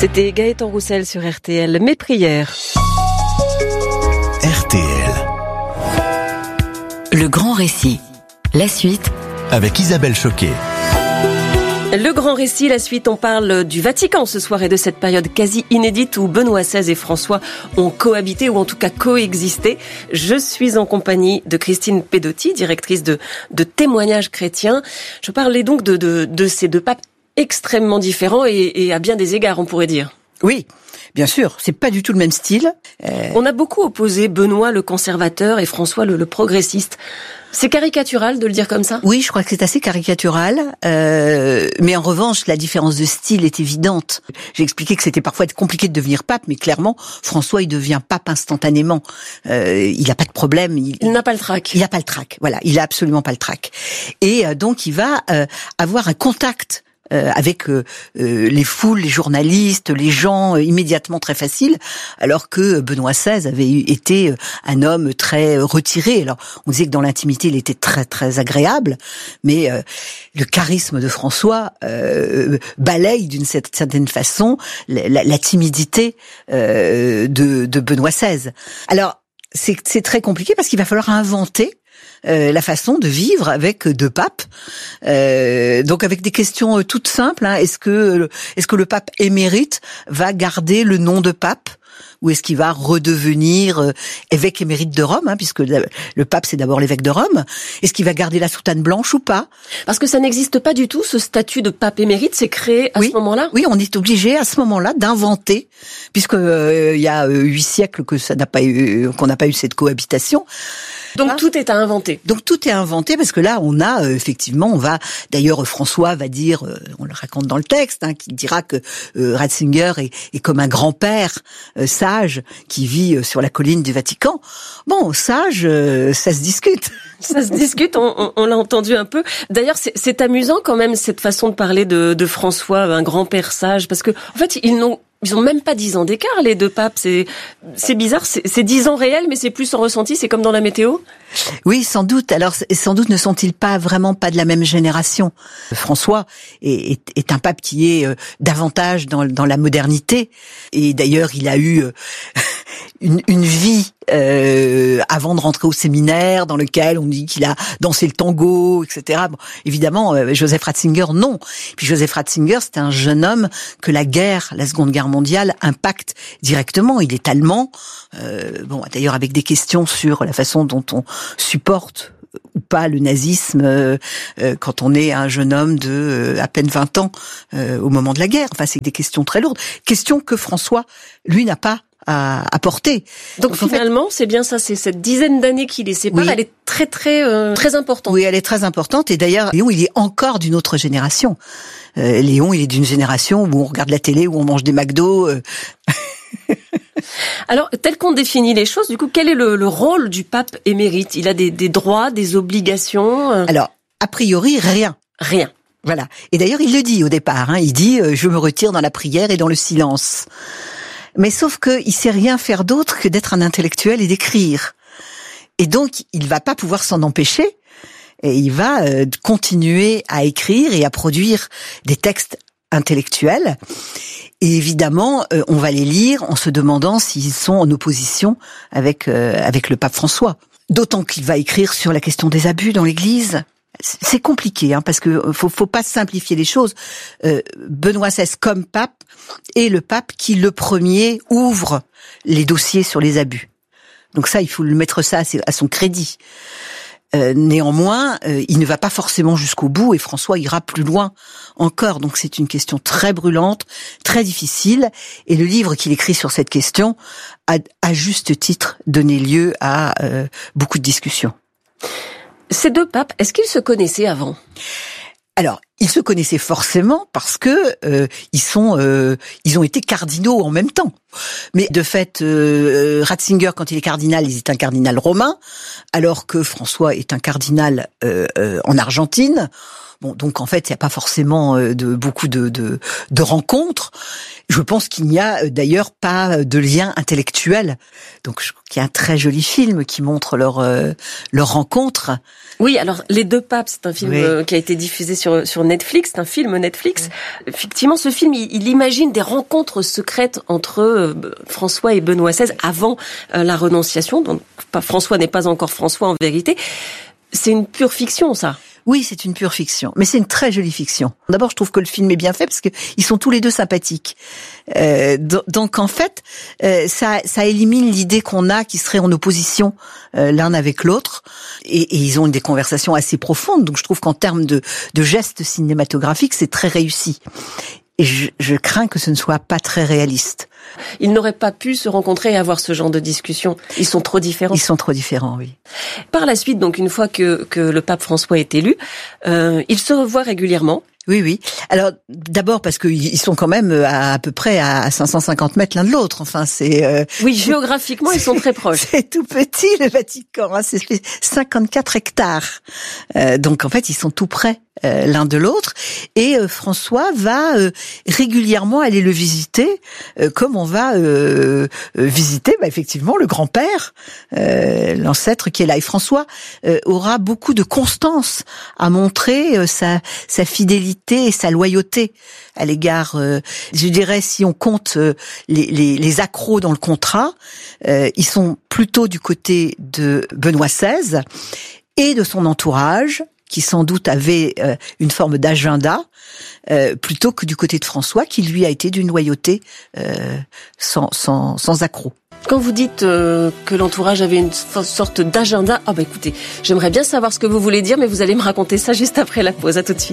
C'était Gaëtan Roussel sur RTL. Mes prières. RTL. Le grand récit. La suite. Avec Isabelle Choquet. Le grand récit, la suite, on parle du Vatican ce soir et de cette période quasi inédite où Benoît XVI et François ont cohabité ou en tout cas coexisté. Je suis en compagnie de Christine Pedotti, directrice de Témoignages chrétiens. Je parlais donc de ces deux papes extrêmement différents et à bien des égards, on pourrait dire. Oui, bien sûr, c'est pas du tout le même style. On a beaucoup opposé Benoît le conservateur et François le progressiste. C'est caricatural de le dire comme ça ? Oui, je crois que c'est assez caricatural, mais en revanche, la différence de style est évidente. J'ai expliqué que c'était parfois compliqué de devenir pape, mais clairement, François, il devient pape instantanément. Il n'a pas de problème. Il n'a pas le trac. Il n'a pas le trac, voilà, il a absolument pas le trac. Et donc, il va avoir un contact avec les foules, les journalistes, les gens immédiatement très facile, alors que Benoît XVI avait été un homme très retiré. Alors, on disait que dans l'intimité, il était très très agréable, mais le charisme de François balaye d'une certaine façon la timidité de Benoît XVI. Alors, c'est très compliqué parce qu'il va falloir inventer la façon de vivre avec deux papes, donc avec des questions toutes simples. Est-ce que le pape émérite va garder le nom de pape ou est-ce qu'il va redevenir évêque émérite de Rome, puisque le pape c'est d'abord l'évêque de Rome. Est-ce qu'il va garder la soutane blanche ou pas ? Parce que ça n'existe pas du tout, ce statut de pape émérite, c'est créé à ce moment-là ? Oui, on est obligé à ce moment-là d'inventer, puisque il y a 8 siècles que qu'on n'a pas eu cette cohabitation. Donc tout est à inventer. Donc tout est inventé parce que là on a effectivement, d'ailleurs François va dire, on le raconte dans le texte, qu'il dira que Ratzinger est comme un grand-père sage qui vit sur la colline du Vatican. Bon, sage, ça se discute. Ça se discute, on l'a entendu un peu. D'ailleurs, c'est amusant quand même cette façon de parler de François, un grand-père sage, parce que en fait ils ont même pas 10 ans d'écart, les deux papes. C'est bizarre, c'est 10 ans réels, mais c'est plus en ressenti, c'est comme dans la météo. Oui, sans doute. Alors, sans doute ne sont-ils vraiment pas de la même génération. François est un pape qui est davantage dans la modernité. Et d'ailleurs, il a eu une vie avant de rentrer au séminaire, dans lequel on dit qu'il a dansé le tango, etc. Bon, évidemment, Joseph Ratzinger, non. Puis Joseph Ratzinger, c'était un jeune homme que la Seconde Guerre mondiale impacte directement. Il est allemand. D'ailleurs, avec des questions sur la façon dont on supporte ou pas le nazisme quand on est un jeune homme de à peine 20 ans au moment de la guerre. Enfin, c'est des questions très lourdes. Questions que François, lui, n'a pas à porter. Donc finalement, c'est bien ça, c'est cette dizaine d'années qui les sépare, oui. Elle est très très très importante. Oui, elle est très importante. Et d'ailleurs, Léon, il est encore d'une autre génération. Léon, il est d'une génération où on regarde la télé, où on mange des McDo. Alors, tel qu'on définit les choses, du coup, quel est le rôle du pape émérite ? Il a des droits, des obligations ? Alors, a priori, rien. Rien. Voilà. Et d'ailleurs, il le dit au départ. Il dit « Je me retire dans la prière et dans le silence ». Mais sauf qu'il sait rien faire d'autre que d'être un intellectuel et d'écrire. Et donc, il va pas pouvoir s'en empêcher. Et il va continuer à écrire et à produire des textes intellectuels. Et évidemment, on va les lire en se demandant s'ils sont en opposition avec le pape François. D'autant qu'il va écrire sur la question des abus dans l'Église. C'est compliqué, parce que faut pas simplifier les choses. Benoît XVI comme pape est le pape qui le premier ouvre les dossiers sur les abus. Donc ça, il faut le mettre ça à son crédit. Néanmoins, il ne va pas forcément jusqu'au bout et François ira plus loin encore. Donc c'est une question très brûlante, très difficile. Et le livre qu'il écrit sur cette question a, à juste titre, donné lieu à beaucoup de discussions. Ces deux papes, est-ce qu'ils se connaissaient avant ? Alors, ils se connaissaient forcément parce que ils ont été cardinaux en même temps. Mais de fait, Ratzinger, quand il est cardinal, il est un cardinal romain, alors que François est un cardinal en Argentine. Bon, donc en fait, il n'y a pas forcément beaucoup de rencontres. Je pense qu'il n'y a d'ailleurs pas de lien intellectuel. Donc, je trouve qu'il y a un très joli film qui montre leur rencontre. Oui, alors Les Deux Papes, c'est un film qui a été diffusé sur Netflix, c'est un film Netflix. Effectivement, ce film, il imagine des rencontres secrètes entre François et Benoît XVI avant la renonciation. Donc, François n'est pas encore François en vérité. C'est une pure fiction, ça. Oui, c'est une pure fiction, mais c'est une très jolie fiction. D'abord, je trouve que le film est bien fait parce que ils sont tous les deux sympathiques. Donc en fait, ça élimine l'idée qu'on a qui serait en opposition l'un avec l'autre, et ils ont des conversations assez profondes. Donc je trouve qu'en termes de gestes cinématographiques, c'est très réussi. Et je crains que ce ne soit pas très réaliste. Ils n'auraient pas pu se rencontrer et avoir ce genre de discussion. Ils sont trop différents. Ils sont trop différents, oui. Par la suite, donc une fois que le pape François est élu, ils se revoient régulièrement. Oui. Alors d'abord parce qu'ils sont quand même à peu près à 550 mètres l'un de l'autre. Enfin, c'est oui, géographiquement ils sont très proches. C'est tout petit le Vatican, hein, c'est 54 hectares. Donc en fait, ils sont tout près l'un de l'autre, et François va régulièrement aller le visiter, comme on va visiter effectivement le grand-père, l'ancêtre qui est là. Et François aura beaucoup de constance à montrer sa fidélité et sa loyauté à l'égard, je dirais, si on compte les accros dans le contrat, ils sont plutôt du côté de Benoît XVI et de son entourage, qui sans doute avait une forme d'agenda, plutôt que du côté de François, qui lui a été d'une loyauté sans accroc. Quand vous dites que l'entourage avait une sorte d'agenda, écoutez, j'aimerais bien savoir ce que vous voulez dire, mais vous allez me raconter ça juste après la pause. À tout de suite.